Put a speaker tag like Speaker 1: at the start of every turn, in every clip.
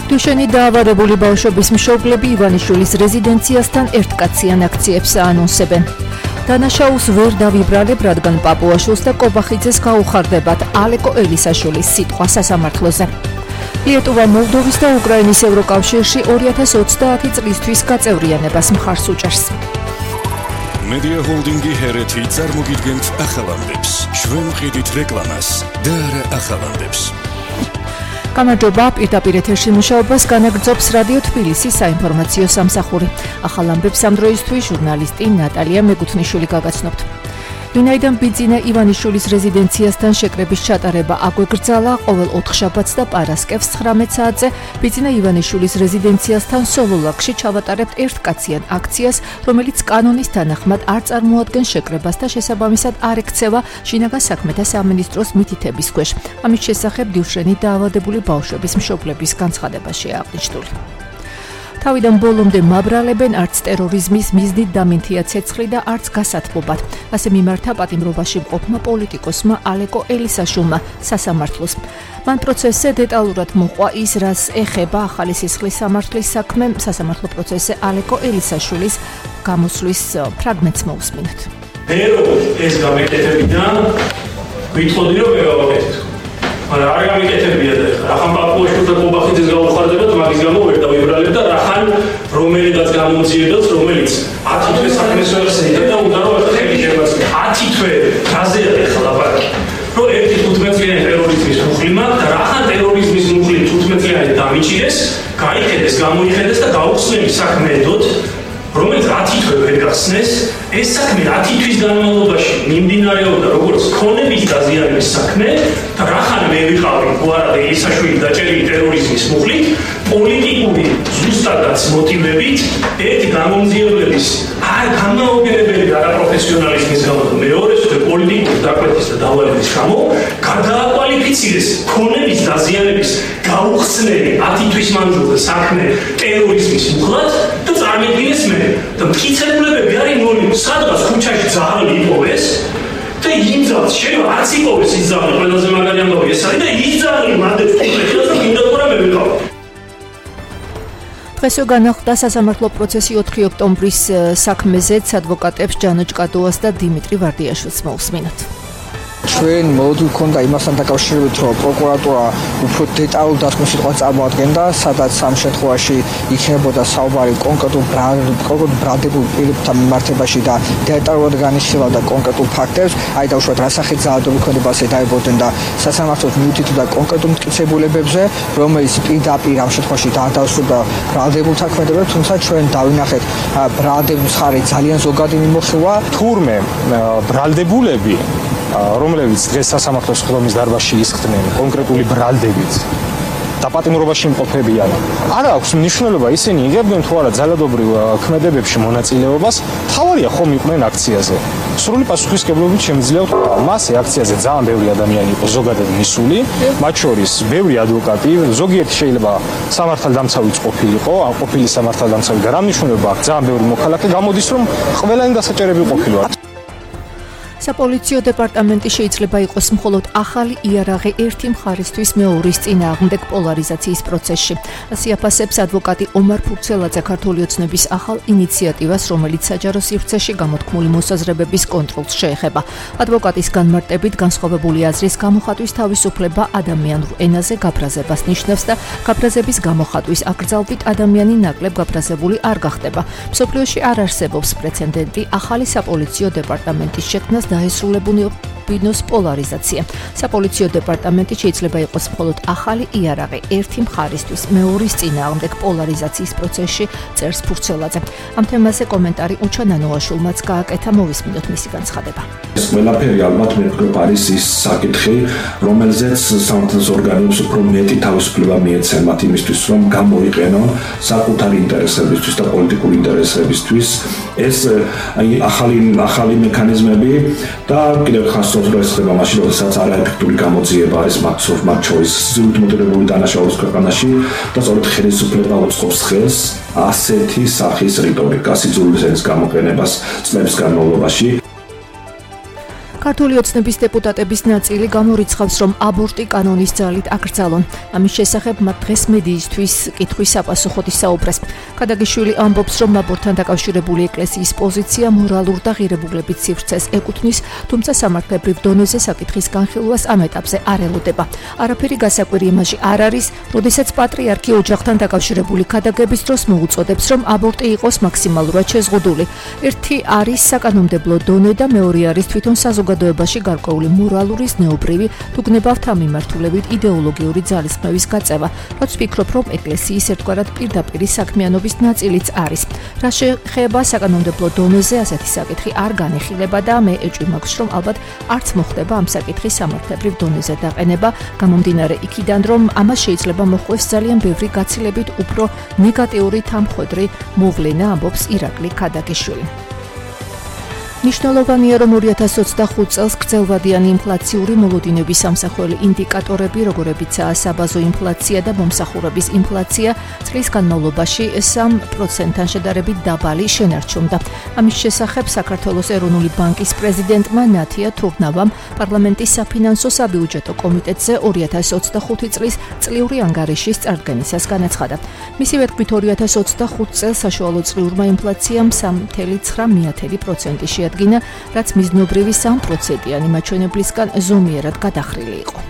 Speaker 1: დუშენი დაავადებული ბავშვების მშობლები ივანიშვილის რეზიდენციასთან ერთკაციან აქციებს აანონსებენ. დანაშაულს ვერ დავიბრალებ, რადგან პაპუაშვილს და კობახიძეს გაუხარდებათ ალეკო ელისაშვილის სიტყვა სასამართლოზე. ლიეტუვა მოლდოვის და უკრაინის ევროკავშირში 2030 წლისთვის გაწევრიანებას მხარს უჭერს.
Speaker 2: Media Holding-ი ჰერეთი წარმოგიდგენთ ახალამდებს. ჩვენ ვყიდით რეკლამას და არა ახალამდებს.
Speaker 1: გამარჯობა, პირდაპირ ეთერში მუშაობას განაგრძობს რადიო თბილისის საინფორმაციო სამსახური. ახალამდებს ამ დროისთვის ჟურნალისტი ნატალია მეგუთნიშვილი გაგაცნობთ. ვინაიდან ბიძინა ივანიშვილის რეზიდენციასთან შეკრების ჩატარება აგვეგრძალა ყოველ ოთხშაბათს და პარასკევს 19 საათზე ბიძინა ივანიშვილის რეზიდენციასთან სოლოლაკში ჩავატარებთ ერთკაციან აქციას, რომელიც კანონის თანახმად არ წარმოადგენს შეკრებას და შესაბამისად არ ექცევა შინაგან საქმეთა სამინისტროს მითითების ქვეშ. ამის შესახებ დიუშენი დაავადებული ბავშვების მშობლების განცხადებაშია აღნიშნული. თავიდან ბოლომდე მაბრალებენ არც ტერორიზმის მიზნით დამინთია ცეცხლი და არც გასათბობად. ასე მიმართა პატიმრობაში მყოფმა პოლიტიკოსმა ალეკო ელისაშვილმა სასამართლოს. მან პროცესზე დეტალურად მოყვა ის, რაც ეხება ახალი სისხლის სამართლის საქმე. სასამართლო პროცესზე ალეკო ელისაშვილის გამოსვლის ფრაგმენტს მოусმინოთ.
Speaker 3: ეს გამეკეთებიდან ვიტყოდი რომ მეგავაკეთეთ. მაგრამ არ გამიკეთებია და რახან პაპუაშვილს და კობახიძეს გაუხარდებათ, მაგის გამო ვერ დავიბრალებ და რახან რომელიღაც გამომძიებელს, რომელიც 10 თვე საქმეს ვერ შეიძებდა და უნდა რომ ხელი შემოაწყო. 10 თვე გაზია ეხლა ლაპარაკი. რომ ერთი 15-წლიანი ტერორიზმის მუხლი მაქვს და რახან ტერორიზმის მუხლი 15-წლიანი დამიჭირეს, გაიხედეს, გამოიხედეს და გაუხსნელი საქმე ედოთ, რომელიც 10 თვე ვერ გახსნეს, ეს საქმე 10 თვის განმავლობაში მიმდინარეობდა როგორც ქონების დაზიანების საქმე და რახან მე ვიყავი უარა ელისაშვილი დაჭერილი ტერორიზმის მუხლით, პოლიტიკური ზუსტადაც მოტივებით, ერთი გამომძიებლების არ გამაოგერებელი არაპროფესიონალიზმის გამო და მეორე პოლიტიკური დაკვეთის და დავალების გამო გადააკვალიფიცირეს ქონების დაზიანების გაუხსნელი 10 თვის მანძილზე საქმე ტერორიზმის მუხლად და წარმოიდგინეს მე და მტკიცებულებები არის ნული სადღაც ქუჩაში ძაღლი იპოვეს და იმ ძაღლს შეიძლება არც იპოვეს ის ძაღლი, ყველაზე მაგარი ამბავი ეს არის და ის ძაღლი მანდებს თვითონ და მინდა თუ რა მე ვიყავ.
Speaker 1: დღესვე განახლდა სასამართლო პროცესი 4 ოქტომბრის საქმეზეც ადვოკატებს ჯანო ჭკადოას და დიმიტრი ვარდიაშვილს მოусმინოთ.
Speaker 4: ჩვენ მოდულ ქონდა იმასთან დაკავშირებით, რომ პროკურატურა უფრო დეტალურ დასკვნას სიტყვას წარმოადგენდა, სადაც ამ შემთხვევაში იქნებოდა საუბარი კონკრეტულ ბრალდებულ პირებთან მიმართებაში და დეტალურად განიხილავდა კონკრეტულ ფაქტებს, აი დაუშვათ რასახით ძალადობრივი ქმედება ასე დაებოდნენ და სასამართლოს მიუთითებდა კონკრეტულ მტკიცებულებებზე, რომელიც პირდაპირ ამ შემთხვევაში დაადასტურდა ბრალდებულთა ქმედებებს, თუმცა ჩვენ დავინახეთ ბრალდების მხარე ძალიან ზოგადი მიმოხილვა.
Speaker 5: თურმე ბრალდებულები რომლებიც დღეს სასამართლოს ხდომის დარბაზში ისხდნენ კონკრეტული ბრალდებით და პატიმრობაში იმყოფებიან, არ აქვს მნიშვნელობა ისინი იღებდნენ თუ არა ძალადობრივ ქმედებებში მონაწილეობას, თავარია ხომ იყვნენ აქციაზე. სრული პასუხისმგებლობით შემიძლია ვთქვა, მასე აქციაზე ძალიან ბევრი ადამიანი იყო ზოგადად მისული, მათ შორის ბევრი ადვოკატი, ზოგიერთი შეიძლება სამართალდამცავიც ყოფილიყო, ყოფილი სამართალდამცავი და რა მნიშვნელობა აქვს, ძალიან ბევრი მოქალაქე გამოდის, რომ ყველანი დასაჭერები ყოფილიყო.
Speaker 1: საპოლიციო დეპარტამენტი შეიძლება იყოს მხოლოდ ახალი იარაღი ერთი მხარისთვის მეორის წინააღმდეგ პოლარიზაციის პროცესში. ასე აფასებს ადვოკატი ომარ ფურცელაძე ქართული ოცნების ახალ ინიციატივას, რომელიც საჯარო სივრცეში გამოთქმული მოსაზრებების კონტროლს შეეხება. ადვოკატის განმარტებით განსხვავებული აზრის გამოხატვის თავისუფლება ადამიანურ ენაზე გაფრაზებას ნიშნავს და გაფრაზების გამოხატვის აკრძალვით ადამიანი ნაკლებ გაფრაზებული არ გახდება. მსოფლიოში არ არსებობს პრეცედენტი ახალი საპოლიციო დეპარტამენტის შექმნას დაესრულებინოს პოლარიზაცია. საპოლიციო დეპარტამენტი შეიძლება იყოს მხოლოდ ახალი იარაღი ერთი მხარისთვის მეორის წინააღმდეგ პოლარიზაციის პროცესში, წერს ფურცელაძე. ამ თემაზე კომენტარი უჩან ანოაშვილმაც გააკეთა, მოვისმინოთ მისი განცხადება.
Speaker 6: ეს ყველაფერი ალბათ მე ვფიქრობ არის ის საკითხი, რომელზეც სამართლის ორგანოებს უფრო მეტი თავისუფლება მიეცემათ იმისთვის, რომ გამოიყენონ საკუთარი ინტერესებისთვის და პოლიტიკური ინტერესებისთვის ეს ახალი მექანიზმები და კიდევ ხასრობს რომ ეს ხდება მაშინ, როდესაც არაეფექტური გამოძიება არის მათ შორის სიზმრით მოტივირებული დანაშაულის ქვეყანაში და სწორედ ხელისუფლება უწყობს ხელს ასეთი სახის რიტორიკას, სიძულვის ენის გამოყენებას წლების განმავლობაში.
Speaker 1: ქართული ოცნების დეპუტატების ნაწილი გამორიცხავს, რომ აბორტი კანონის ძალით აკრძალონ. ამის შესახებ მათ დღეს მედიისთვის კითხვის საპასუხოდ ისაუბრეს. ქადაგიშვილი ამბობს, რომ აბორტთან დაკავშირებული ეკლესიის პოზიცია მორალურ და ღირებულებით სივრცეს ეკუთვნის, თუმცა სამართლებრივ დონეზე საკითხის განხილვას ამ ეტაპზე არ ელოდება. არაფერი გასაკვირი იმაში არ არის, როდესაც პატრიარქი ოჯახთან დაკავშირებული ქადაგების დროს მოუწოდებს, რომ აბორტი იყოს მაქსიმალურად შეზღუდული. ერთი არის საკანონმდებლო დონე და მეორე არის თვითონ საზოგადოებაში გარკვეული მორალური, ზნეობრივი, თუ გნებავთ ამ მიმართულებით იდეოლოგიური ძალისხმევის გაწევა, რაც ვფიქრობ, რომ ეკლესიის ერთგვარად პირდაპირი საქმიანობის ნაწილიც არის. რა შეეხება საკანონმდებლო დონეზე ასეთი საკითხი არ განიხილება და მე ეჭვი მაქვს, რომ ალბათ არც მოხდება ამ საკითხის სამართლებრივ დონეზე დაყენება, გამომდინარე იქიდან, რომ ამას შეიძლება მოჰყვეს ძალიან ბევრი გაცილებით უფრო ნეგატიური თამხვედრი მოვლენა, ამბობს ირაკლი ქადაგიშვილი. ნიშნულოვანია, რომ 2025 წელს გრძელვადიანი ინფლაციური მოლოდინების სამსახველი ინდიკატორები, როგორებიცაა საბაზო ინფლაცია და მომსახურების ინფლაცია, წლის განმავლობაში 3%-თან შედარებით დაბალი შენარჩუნდა. ამის შესახებ საქართველოს ეროვნული ბანკის პრეზიდენტმა ნათია თურნავამ პარლამენტის საფინანსო საბიუჯეტო კომიტეტზე 2025 წლის წლიური ანგარიშის წარდგენისას განაცხადა. მისივე თქმით, 2025 წელს საშუალო წლიურმა ინფლაციამ 3.9% შეადგინა, რაც მიზნობრივი 3%-იანი მაჩვენებლისგან ზომიერად გადახრილი იყო.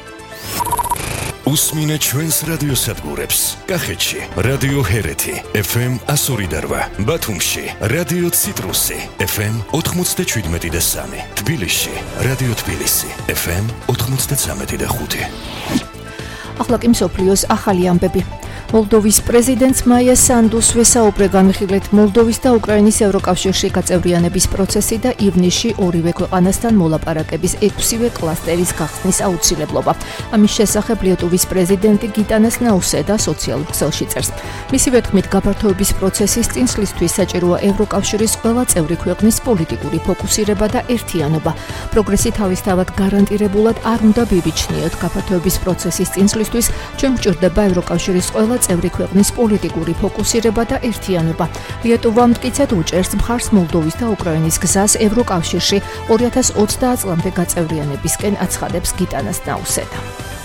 Speaker 2: უსმინეთ ჩვენს რადიოსადგურებს. კახეთში რადიო ჰერეთი FM 102.8, ბათუმში რადიო ციტრუსი FM 97.3, თბილისში რადიო თბილისი FM 93.5.
Speaker 1: ახლა კი მსოფლიოს ახალი ამბები. მოლდოვის პრეზიდენტს მაია სანდუს ვესაუბრე განხილეთ მოლდოვის და უკრაინის ევროკავშირში გაწევრიანების პროცესი და ივნისში ორივე ქვეყანასთან მოლაპარაკების 6-ვე კლასტერის გახსნის აუცილებლობა. ამის შესახებ ლიეტუვის პრეზიდენტი გიტანას ნაუსედა სოციალურ ქსელში წერს. მისივე თქმით, გაფართოების პროცესის წინსვლისთვის საჭიროა ევროკავშირის ყველა წევრი ქვეყნის პოლიტიკური ფოკუსირება და ერთიანობა. პროგრესი თავისთავად გარანტირებულად არ უნდა ბიბიჩნიოთ. გაფართოების პროცესის წინსვლისთვის ჩვენ გვჭირდება ევროკავშირის ყველა წევრი ქვეყნის პოლიტიკური ფოკუსირება და ერთიანობა. ლიეტუვა მტკიცედ უჭერს მხარს მოლდოვის და უკრაინის გზას ევროკავშირში 2030 წლამდე გაწევრიანებისკენ, აცხადებს გიტანას ნაუსედა.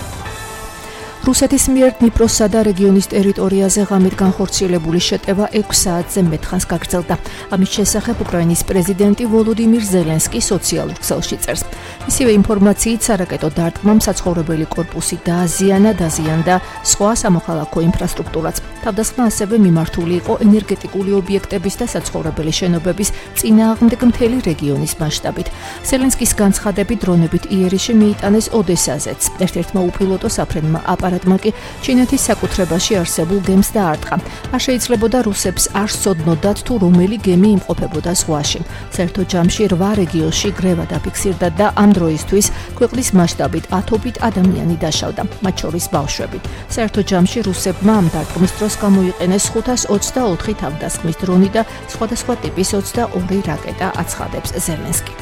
Speaker 1: რუსეთის მიერ დნიპროსა და რეგიონის ტერიტორიაზე ღამით განხორციელებული შეტევა 6 საათზე მეტხანს გაგრძელდა. ამის შესახებ უკრაინის პრეზიდენტი ვოლოდიმირ ზელენსკი სოციალურ ქსელში წერს. მისივე ინფორმაციით სარაკეტო დარტყმამ საცხოვრებელი კორპუსი დაზიანდა სხვა სამოქალაქო ინფრასტრუქტურაც. თავდასხმა ასევე მიმართული იყო ენერგეტიკული ობიექტების და საცხოვრებელი შენობების წინააღმდეგ მთელი რეგიონის მასშტაბით. ზელენსკის განცხადებით დრონებით იერიში მიიტანეს ოდესაზეც. ერთ-ერთმა უპილოტო საფრენმა აპარატმა კი ჩინეთის საკუთრებაში არსებულ გემს დაარტყა. არ შეიძლებოდა რუსებს არ სცოდნოდათ თუ რომელი გემი იმყოფებოდა ზღვაში. საერთო ჯამში 8 რეგიონში გრევა დაფიქსირდა და ამ დროისთვის ქვეყნის მასშტაბით 1000 ადამიანი დაშავდა, მათ შორის ბავშვები. საერთო ჯამში რუსებმა ამ დარტყმის დროს გამოიყენეს 524 თავდასხმის დრონი და სხვადასხვა ტიპის 22 რაკეტა, აცხადებს ზელენსკი.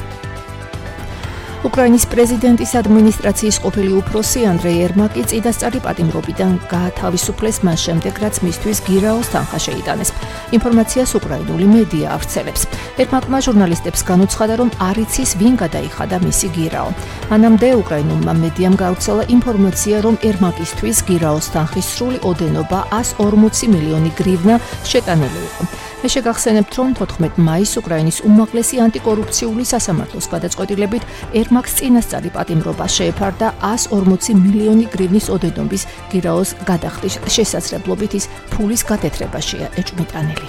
Speaker 1: უკრაინის პრეზიდენტის ადმინისტრაციის ყოფილი უფროსი ანდრეი ერმაკი წინასწარი პატიმრობიდან გაათავისუფლეს მას შემდეგ, რაც მისთვის გირაოს თანხა შეიტანეს. ინფორმაციას უკრაინული მედია ავრცელებს. ერმაკმა ჟურნალისტებს განუცხადა, რომ არ იცის ვინ გადაიხადა მისი გირაო. მანამდე უკრაინულმა მედიამ გავრცელა ინფორმაცია, რომ ერმაკისთვის გირაოს თანხის სრული ოდენობა 140 მილიონი გრივნა შეტანილი იყო. მე შეგახსენებთ, რომ 14 მაისს უკრაინის უმაღლესი ანტიკორუფციული სასამართლოს გადაწყვეტილებით ერმაკს წინასწარი პატიმრობა შეეფარდა 140 მილიონი გრივნის ოდენობის გირაოს გადახდის შესაძლებლობით ის ფულის გადეთრებაშია ეჭვმიტანილი.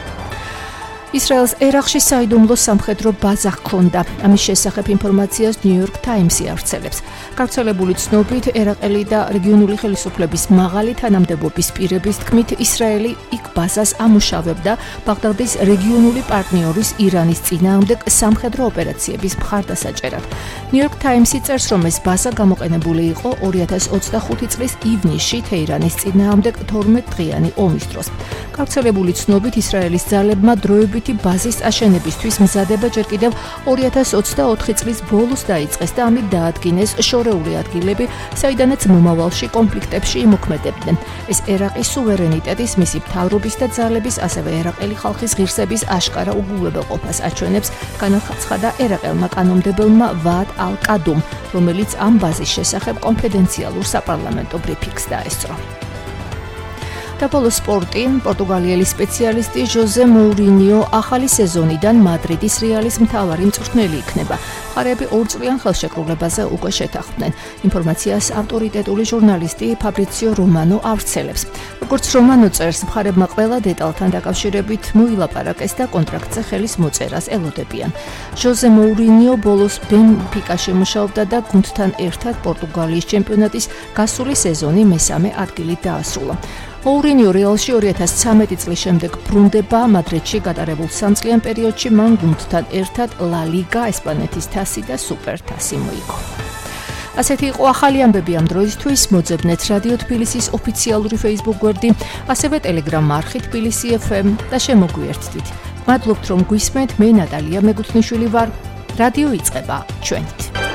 Speaker 1: ისრაელს ერაყში საიდუმლო სამხედრო ბაზა ჰქონდა. ამის შესახებ ინფორმაციას New York Times-ი ავრცელებს. გავრცელებული ცნობით, ერაყელი და რეგიონული ხელისუფლების მაღალი თანამდებობის პირების თქმით, ისრაელი იქ ბაზას ამუშავებდა ბაღდადის რეგიონული პარტნიორის ირანის წინააღმდეგ სამხედრო ოპერაციების მხარდასაჭერად. New York Times-ი წერს, რომ ეს ბაზა გამოყენებული იყო 2025 წლის ივნისში თეირანის წინააღმდეგ 12 დღიანი ომის დროს. გავრცელებული ცნობით, ისრაელის ძალებმა დროებით დაახლოებითი ბაზის აშენებისთვის მზადება ჯერ კიდევ 2024 წლის ბოლოს დაიწყეს და ამით დაადგინეს შორეული ადგილები, საიდანაც მომავალში კონფლიქტებში იმოქმედებდნენ. ეს ერაყის სუვერენიტეტის, მისი მთავრობის და ძალების, ასევე ერაყელი ხალხის ღირსების აშკარა უგულებელყოფას აჩვენებს, განაცხადა ერაყელმა კანონმდებელმა ვაად ალ-კადუმ, რომელიც ამ ბაზის შესახებ კონფიდენციალურ საპარლამენტო ბრიფინგს დაესწრო. და ბოლოს სპორტი, პორტუგალიელი სპეციალისტი ჟოზე მოურინიო ახალი სეზონიდან მადრიდის რეალის მთავარი მწვრთნელი იქნება. მხარეები 2 წლიან ხელშეკრულებაზე უკვე შეთანხმდნენ. ინფორმაციას ავტორიტეტული ჟურნალისტი ფაბრიციო რომანო ავრცელებს. როგორც რომანო წერს, მხარეებმა ყველა დეტალთან დაკავშირებით მოილაპარაკეს და კონტრაქტზე ხელის მოწერას ელოდებიან. ჟოზე მოურინიო ბოლოს ბენფიკაში მუშაობდა და გუნდთან ერთად პორტუგალიის ჩემპიონატის გასული სეზონი მესამე ადგილით დაასრულა. მოურინიო რეალში 2013 წლის შემდეგ ბრუნდება. მადრიდში გატარებულ 3 წლიან პერიოდში მან გუნდთან ერთად ლა ლიგა, ესპანეთის თასი და სუპერ თასი მოიგო. ასეთი იყო ახალი ამბები ამ დროისთვის. მოძებნეთ რადიო თბილისის ოფიციალური Facebook გვერდი, ასევე Telegram არხი თბილისი FM და შემოგვიერთდით. მადლობთ რომ გვისმენთ. მე ნატალია მეგუთნიშვილი ვარ. რადიო იწყება ჩვენით.